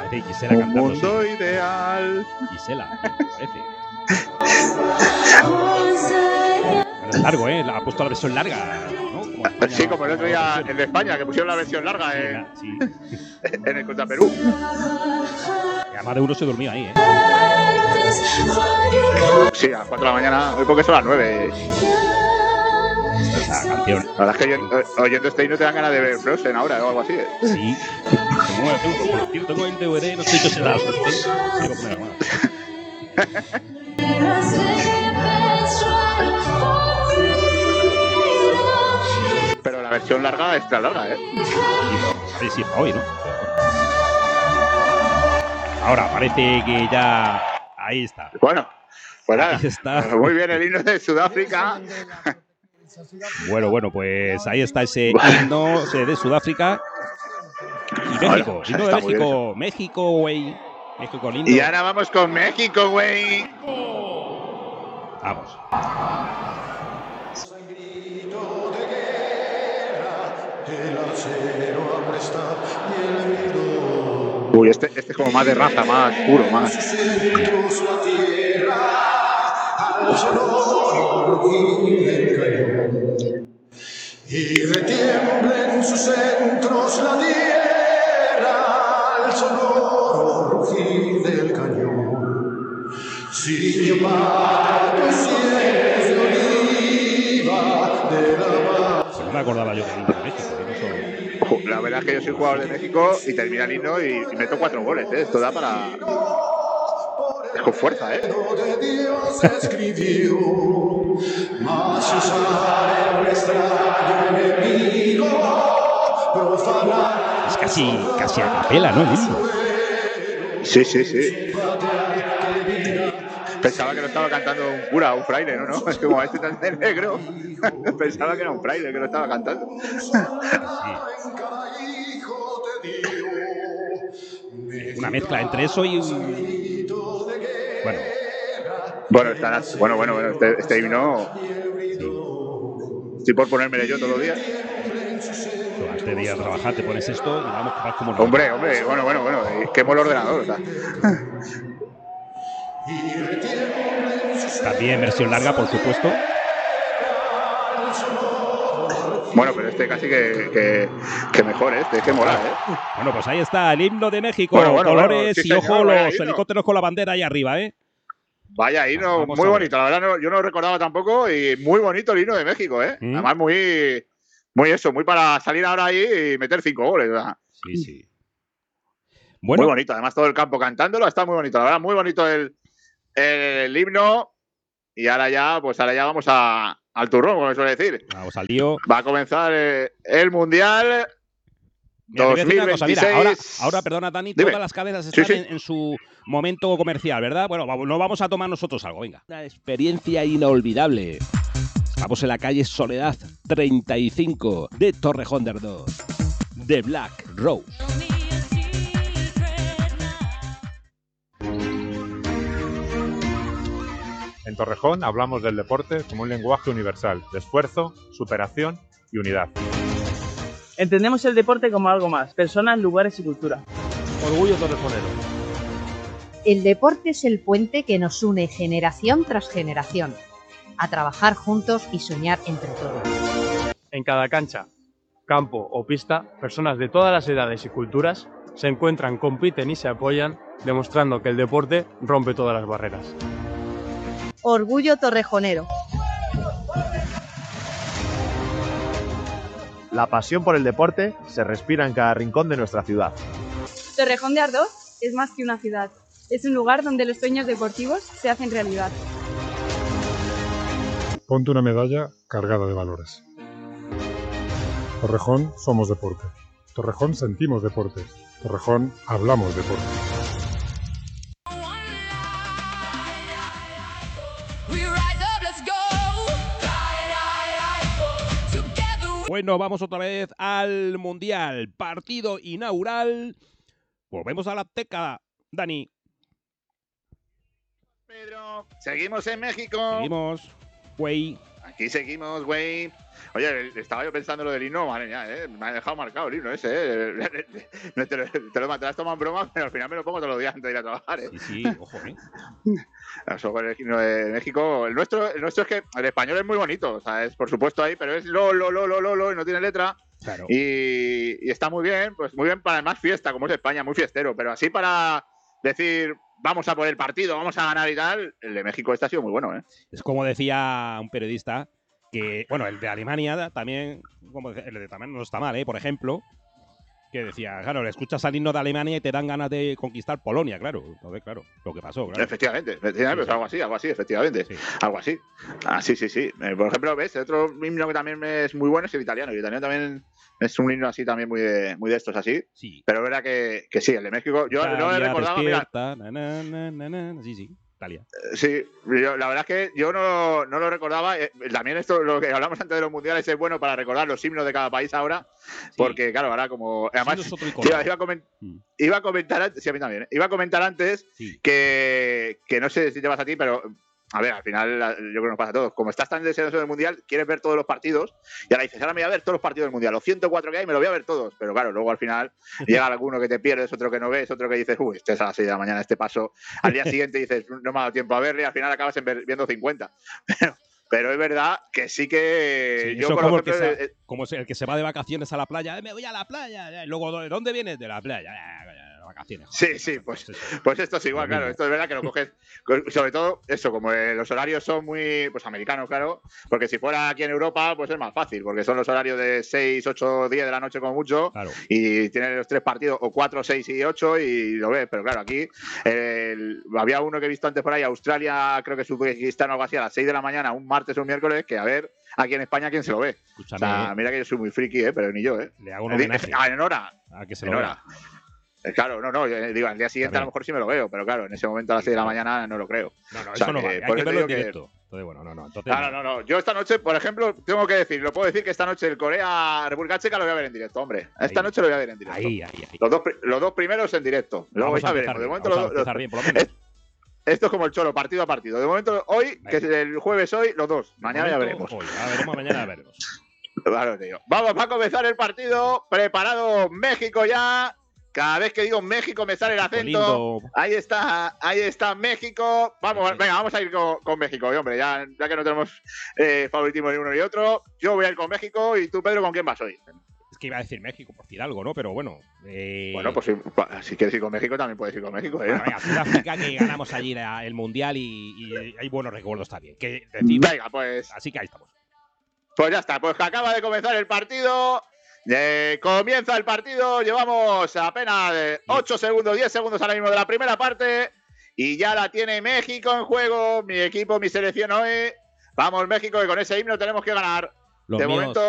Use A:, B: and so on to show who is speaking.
A: Parece Gisela
B: Un
A: cantando.
B: mundo
A: Sí.
B: ideal.
A: Gisela, parece. Pero es largo, ¿eh? Ha puesto la versión larga, ¿no? Como España,
B: Sí, como el otro día
A: versión.
B: el de España, que pusieron la versión larga
A: Sí.
B: en el contra Perú.
A: Y además de uno se durmió ahí, ¿eh?
B: Sí, a las 4 de la mañana, hoy porque son las 9.
A: Esta canción.
B: La verdad es que oyendo este himno te dan ganas de ver Frozen ahora o algo así.
A: Sí. Tengo el DVD, no estoy yo la suerte. Quiero poner más.
B: Pero la versión larga es extra larga, ¿eh?
A: Sí, hoy, ¿no? Ahora parece que ya... Ahí está.
B: Bueno, pues nada.
A: Ahí está.
B: Muy bien el himno de Sudáfrica.
A: Bueno, pues ahí está ese himno de Sudáfrica. Y México, himno de México. México, güey. México lindo.
B: Y ahora vamos con México, güey.
A: Vamos.
B: Uy, este es como más de raza, más puro, más.
C: Y retiembla en sus centros la tierra al sonoro rugir del cañón. Si yo parto cielo oliva de la
A: pues no me acordaba yo del himno de México.
B: La verdad es que yo soy jugador de México y termina el himno y meto 4 goles, ¿eh? Esto da para... Es con fuerza, ¿eh?
C: de Dios escribió, mas usar el extraño enemigo, profanar.
A: Es casi a capela, ¿no? El himno.
B: Sí. Pensaba que lo estaba cantando un cura, un fraile, ¿no? Es que como este tan de negro, pensaba que era un fraile que lo estaba cantando.
A: Una mezcla entre eso y un...
B: Bueno, este himno... Estoy por ponérmelo yo todos los días.
A: Antes de ir a trabajar te pones esto y vamos, que vas como no.
B: Hombre, bueno, quemo el ordenador, o sea.
A: También versión larga, por supuesto.
B: Bueno, pero este casi que mejor, ¿eh? Este que mola, ¿eh?
A: Bueno, pues ahí está el himno de México.
B: Bueno,
A: colores
B: sí,
A: y ojo,
B: señor,
A: los helicópteros con la bandera ahí arriba, ¿eh?
B: Vaya himno, muy bonito. La verdad, yo no lo recordaba tampoco y muy bonito el himno de México, ¿eh? Además, muy para salir ahora ahí y meter 5 goles, ¿verdad?
A: Sí. Bueno.
B: Muy bonito, además todo el campo cantándolo, está muy bonito, la verdad, muy bonito el himno. Y ahora ya vamos al turrón, como se suele decir.
A: Vamos al lío.
B: Va a comenzar el Mundial 2026.
A: Mira, ahora, perdona, Dani, todas las cadenas están en su momento comercial, ¿verdad? Bueno, nos vamos a tomar nosotros algo, venga. Una experiencia inolvidable. Estamos en la calle Soledad 35 de Torrejón de Ardoz, de Black Rose.
D: En Torrejón hablamos del deporte como un lenguaje universal de esfuerzo, superación y unidad.
E: Entendemos el deporte como algo más, personas, lugares y cultura.
D: Orgullo torrejonero.
F: El deporte es el puente que nos une generación tras generación, a trabajar juntos y soñar entre todos.
G: En cada cancha, campo o pista, personas de todas las edades y culturas se encuentran, compiten y se apoyan, demostrando que el deporte rompe todas las barreras.
H: Orgullo torrejonero.
I: La pasión por el deporte se respira en cada rincón de nuestra ciudad.
J: Torrejón de Ardoz es más que una ciudad. Es un lugar donde los sueños deportivos se hacen realidad.
K: Ponte una medalla cargada de valores. Torrejón somos deporte. Torrejón sentimos deporte. Torrejón hablamos deporte.
A: Bueno, vamos otra vez al Mundial. Partido inaugural. Volvemos a la Azteca, Dani.
B: Pedro, seguimos en México.
A: Seguimos, güey.
B: Aquí seguimos, güey. Oye, estaba yo pensando lo del himno, madre mía, me ha dejado marcado el himno ese, te lo has tomado en broma, pero al final me lo pongo todos los días antes de ir a trabajar,
A: Sí, ojo,
B: Eso con el himno de México. El nuestro es que el español es muy bonito, o sea, es por supuesto ahí, pero es lo, y no tiene letra.
A: Claro.
B: Y está muy bien, pues muy bien para más fiesta, como es España, muy fiestero, pero así para decir, vamos a por el partido, vamos a ganar y tal, el de México ha sido muy bueno,
A: Es como decía un periodista, que, bueno, el de Alemania también, como el de también no está mal, por ejemplo, que decía, claro, le escuchas al himno de Alemania y te dan ganas de conquistar Polonia, claro. Entonces, claro, lo que pasó, claro.
B: Efectivamente, pues algo así, efectivamente. Sí. Algo así. Sí. Por ejemplo, ¿ves? Otro himno que también es muy bueno es el italiano. El italiano también es un himno así también muy de estos así.
A: Sí.
B: Pero es verdad que sí, el de México, yo no le recordaba,
A: despierta,
B: mira.
A: Sí. Italia.
B: Sí, la verdad es que yo no lo recordaba. También esto, lo que hablamos antes de los mundiales, es bueno para recordar los himnos de cada país ahora. Sí. Porque, claro, ahora como. Además, iba a comentar antes. Sí, a mí también. Iba a comentar antes que no sé si te vas a ti, pero. A ver, al final yo creo que nos pasa a todos. Como estás tan deseoso del Mundial, quieres ver todos los partidos y ahora dices, ahora me voy a ver todos los partidos del Mundial. Los 104 que hay me los voy a ver todos. Pero claro, luego al final llega alguno que te pierdes, otro que no ves, otro que dices, uy, este es a las 6 de la mañana, este paso. Al día siguiente dices, no me ha dado tiempo a verle y al final acabas viendo 50. Pero es verdad que sí que...
A: Sí, yo, por ejemplo, como el que se va de vacaciones a la playa, me voy a la playa. Y luego, ¿de dónde vienes? De la playa. Vacaciones.
B: Sí, pues esto es igual, claro. Esto es verdad que lo coges, sobre todo eso, como los horarios son muy americanos, claro, porque si fuera aquí en Europa, pues es más fácil, porque son los horarios de 6, 8, 10 de la noche como mucho, claro. Y tienes los 3 partidos, o 4, 6 y 8, y lo ves, pero claro, aquí había uno que he visto antes por ahí, Australia, creo que Uzbekistán o algo así, a las 6 de la mañana, un martes o un miércoles, que a ver aquí en España quién se lo ve.
A: Escúchame,
B: o sea, mira que yo soy muy friki, pero ni yo,
A: Le hago un homenaje.
B: En hora.
A: A que se lo vea.
B: Claro, no, digo, al día siguiente a lo mejor sí me lo veo, pero claro, en ese momento a las 6 de la mañana no lo creo.
A: No, eso no vale, hay que verlo en directo. Entonces, bueno, entonces,
B: no. Yo esta noche, por ejemplo, tengo que decir, lo puedo decir que esta noche el Corea-República Checa lo voy a ver en directo, hombre. Esta noche lo voy a ver en directo.
A: Ahí.
B: Los dos primeros en directo. Luego ya veremos. De momento
A: bien, por lo menos.
B: Esto es como el cholo, partido a partido. De momento, hoy, que es el jueves hoy, los dos. Mañana ya veremos.
A: Mañana ya veremos.
B: Vale, tío. Vamos a comenzar el partido. Preparado México ya. Cada vez que digo México me sale el acento. Ahí está México. Vamos a ir con México, hombre. Ya que no tenemos favoritismo ni uno ni otro. Yo voy a ir con México y tú, Pedro, ¿con quién vas hoy?
A: Es que iba a decir México, por decir algo, ¿no? Pero bueno.
B: Bueno, pues si quieres ir con México, también puedes ir con México.
A: Bueno, venga, Sudáfrica, que ganamos allí el Mundial y hay buenos recuerdos también. Venga,
B: pues.
A: Así que ahí estamos.
B: Pues ya está, pues que acaba de comenzar el partido. Comienza el partido, llevamos apenas 8 segundos, 10 segundos ahora mismo de la primera parte y ya la tiene México en juego, mi equipo, mi selección hoy. Vamos México, que con ese himno tenemos que ganar. De momento